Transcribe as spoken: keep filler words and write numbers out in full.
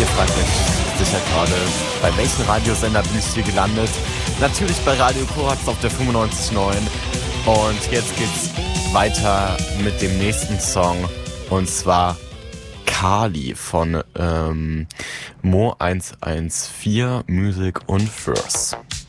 fragt euch sicher gerade, bei welchem Radiosender bin ich hier gelandet? Natürlich bei Radio Korax auf der fünfundneunzig Komma neun. Und jetzt geht's weiter mit dem nächsten Song. Und zwar Kali von ähm, Mo eins eins vier Music und First.